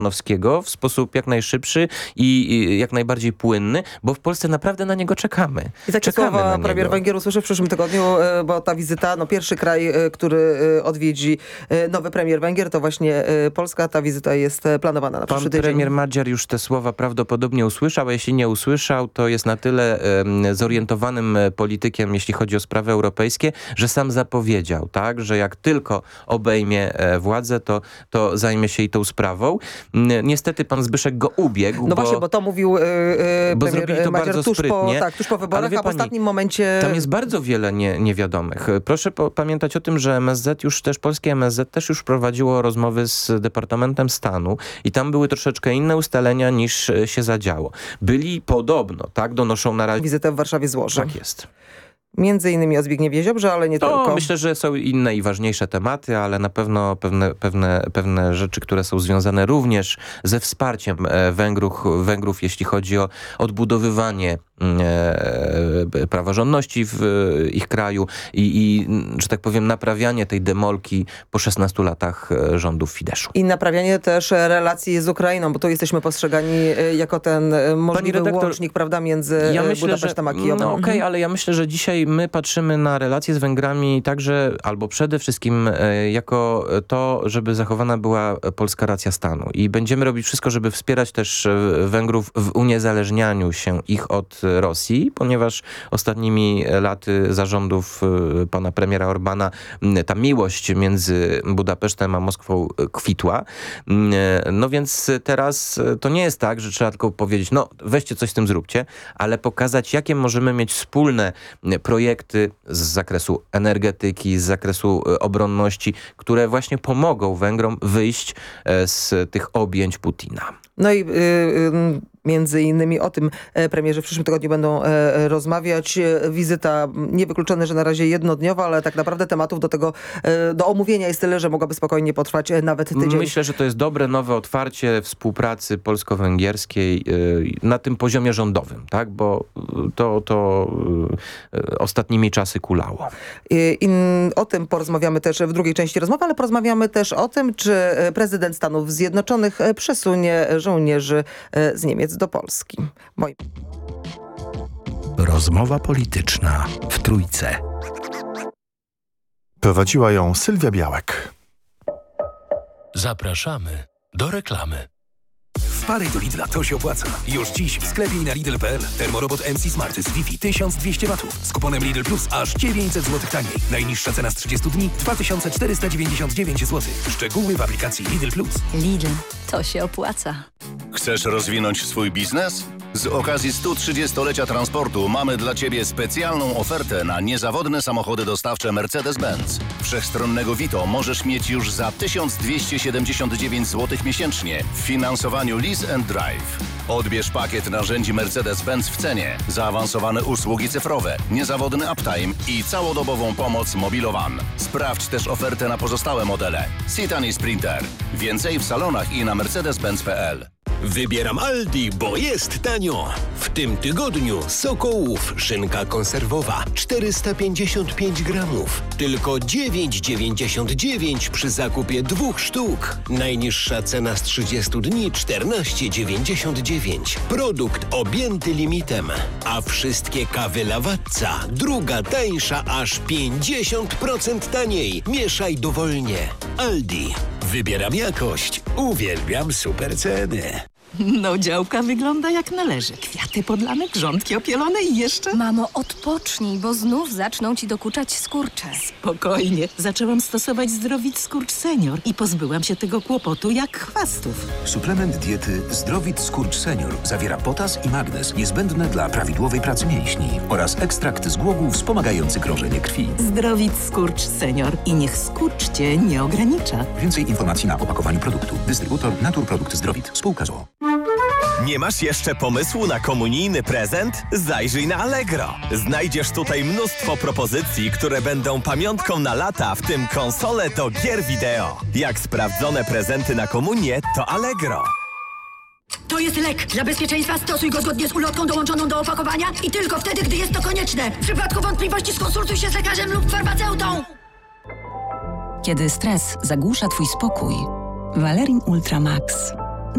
Nowskiego w sposób jak najszybszy i jak najbardziej płynny, bo w Polsce naprawdę na niego czekamy. I takie słowa premier Węgier usłyszy w przyszłym tygodniu, bo ta wizyta, pierwszy kraj, który odwiedzi nowy premier Węgier, to właśnie Polska. Ta wizyta jest planowana na przyszły tydzień. Pan premier Magyar już te słowa prawdopodobnie usłyszał, a jeśli nie usłyszał, to jest na tyle zorientowanym politykiem, jeśli chodzi o sprawy europejskie, że sam zapowiedział, tak, że jak tylko obejmie władzę, to zajmie się i tą sprawą. Niestety pan Zbyszek go ubiegł. Właśnie, bo to mówił premier Magyar tuż po wyborach, a w ostatnim momencie... Tam jest bardzo wiele niewiadomych. Proszę pamiętać o tym, że polskie MSZ też już prowadziło rozmowy z Departamentem Stanu i tam były troszeczkę inne ustalenia niż się zadziało. Byli podobno, tak, donoszą na razie... Wizytę w Warszawie złoży. Tak jest. Między innymi o Zbigniewie Ziobrze, ale nie tylko. Myślę, że są inne i ważniejsze tematy, ale na pewno pewne rzeczy, które są związane również ze wsparciem Węgrów, jeśli chodzi o odbudowywanie praworządności w ich kraju i że tak powiem, naprawianie tej demolki po 16 latach rządów Fideszu. I naprawianie też relacji z Ukrainą, bo tu jesteśmy postrzegani jako ten możliwy łącznik, prawda, między Budapesztem a Kijowem. Okej, ale ja myślę, że dzisiaj my patrzymy na relacje z Węgrami także, albo przede wszystkim jako to, żeby zachowana była polska racja stanu. I będziemy robić wszystko, żeby wspierać też Węgrów w uniezależnianiu się ich od Rosji, ponieważ ostatnimi laty zarządów pana premiera Orbana ta miłość między Budapesztem a Moskwą kwitła. No więc teraz to nie jest tak, że trzeba tylko powiedzieć, weźcie coś z tym zróbcie, ale pokazać, jakie możemy mieć wspólne projekty z zakresu energetyki, z zakresu obronności, które właśnie pomogą Węgrom wyjść z tych objęć Putina. No i między innymi o tym premierzy w przyszłym tygodniu będą rozmawiać. Wizyta niewykluczone, że na razie jednodniowa, ale tak naprawdę tematów do omówienia jest tyle, że mogłaby spokojnie potrwać nawet tydzień. Myślę, że to jest dobre, nowe otwarcie współpracy polsko-węgierskiej na tym poziomie rządowym, tak? Bo to ostatnimi czasy kulało. I o tym porozmawiamy też w drugiej części rozmowy, ale porozmawiamy też o tym, czy prezydent Stanów Zjednoczonych przesunie żołnierzy z Niemiec do Polski. Rozmowa polityczna w Trójce. Prowadziła ją Sylwia Białek. Zapraszamy do reklamy. Wpadaj do Lidla, to się opłaca. Już dziś w sklepie i na Lidl.pl. Termorobot MC Smart z Wi-Fi 1200 W. Z kuponem Lidl Plus aż 900 zł taniej. Najniższa cena z 30 dni 2499 zł. Szczegóły w aplikacji Lidl Plus. Lidl, to się opłaca. Chcesz rozwinąć swój biznes? Z okazji 130-lecia transportu mamy dla Ciebie specjalną ofertę na niezawodne samochody dostawcze Mercedes-Benz. Wszechstronnego Vito możesz mieć już za 1279 zł miesięcznie w finansowaniu Lease and Drive. Odbierz pakiet narzędzi Mercedes-Benz w cenie, zaawansowane usługi cyfrowe, niezawodny uptime i całodobową pomoc Mobilowan. Sprawdź też ofertę na pozostałe modele. Citan i Sprinter. Więcej w salonach i na mercedes-benz.pl. Wybieram Aldi, bo jest tanio. W tym tygodniu Sokołów, szynka konserwowa 455 gramów. Tylko 9,99 przy zakupie 2 sztuk. Najniższa cena z 30 dni 14,99. Produkt objęty limitem. A wszystkie kawy Lavazza, druga tańsza aż 50% taniej. Mieszaj dowolnie. Aldi. Wybieram jakość. Uwielbiam super ceny. No, działka wygląda jak należy. Kwiaty podlane, grządki opielone i jeszcze... Mamo, odpocznij, bo znów zaczną ci dokuczać skurcze. Spokojnie. Zaczęłam stosować Zdrowit Skurcz Senior i pozbyłam się tego kłopotu jak chwastów. Suplement diety Zdrowit Skurcz Senior zawiera potas i magnez niezbędne dla prawidłowej pracy mięśni oraz ekstrakt z głogów wspomagający krążenie krwi. Zdrowit Skurcz Senior i niech skurcz cię nie ogranicza. Więcej informacji na opakowaniu produktu. Dystrybutor Naturprodukt Zdrowit. Spółka z o.o. Nie masz jeszcze pomysłu na komunijny prezent? Zajrzyj na Allegro. Znajdziesz tutaj mnóstwo propozycji, które będą pamiątką na lata, w tym konsole do gier wideo. Jak sprawdzone prezenty na komunię, to Allegro. To jest lek. Dla bezpieczeństwa stosuj go zgodnie z ulotką dołączoną do opakowania i tylko wtedy, gdy jest to konieczne. W przypadku wątpliwości skonsultuj się z lekarzem lub farmaceutą. Kiedy stres zagłusza twój spokój, Valerin Ultra Max